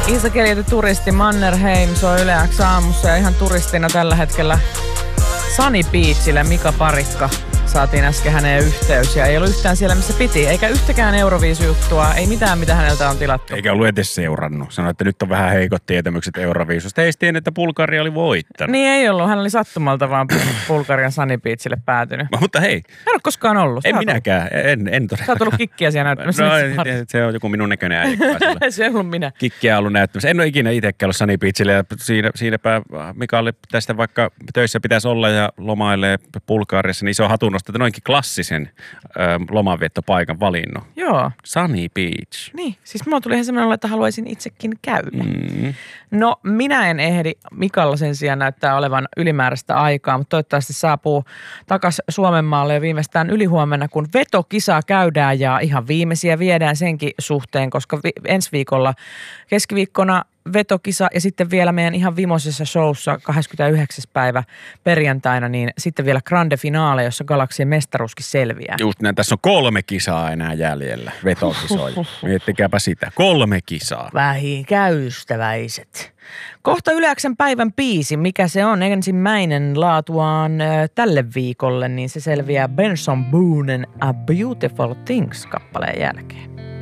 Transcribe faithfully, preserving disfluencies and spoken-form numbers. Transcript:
Iisa Keljety turisti Mannerheim soi Yle X aamussa ja ihan turistina tällä hetkellä Sunny Beachillä Mika Parikka. Saatiin äsken häneen yhteys ja ei ollut yhtään siellä, missä piti. Eikä yhtäkään Euroviisujuttua, ei mitään, mitä häneltä on tilattu. Eikä ollut edes seurannut. Sanoi, että nyt on vähän heikot tietämykset Euroviisusta. Ei tiennyt, että Bulgaria oli voittanut. Niin ei ollut. Hän oli sattumalta vaan Bulgarian Sunny Beachille päätynyt. Mutta hei. En ole koskaan ollut. En minäkään. En, en todellakaan. Sä oot ollut kikkiä siellä näyttämässä. No, se on joku minun näköinen äijä. Se on ollut minä. Kikkiä ollut näyttämässä. En ole ikinä itsekään ollut Sunny Beachille. Ja siinä, siinäpä Mika oli tästä vaikka töissä pitäisi olla ja lomailee Bulgariassa, niin se on hatunnosta, että noinkin klassi sen ö, lomanviettopaikan valinnut. Joo. Sunny Beach. Niin, siis mulla tuli ihan semmoinen olo, että haluaisin itsekin käydä. Mm. No, minä en ehdi. Mikalla sen sijaan näyttää olevan ylimääräistä aikaa, mutta toivottavasti saapuu takaisin Suomenmaalle jo viimeistään ylihuomenna, kun vetokisaa käydään ja ihan viimeisiä viedään senkin suhteen, koska vi- ensi viikolla keskiviikkona vetokisa ja sitten vielä meidän ihan vimoisessa showssa kahdeskymmenesyhdeksäs päivä perjantaina, niin sitten vielä grande finale, jossa Galaksien mestaruuskin selviää. Just näin, tässä on kolme kisaa enää jäljellä, vetokisoja. Miettikääpä sitä, kolme kisaa. Vähin käy ystäväiset. Kohta Yle X:n päivän biisi, mikä se on ensimmäinen laatuaan äh, tälle viikolle, niin se selviää Benson Boonen A Beautiful Things -kappaleen jälkeen.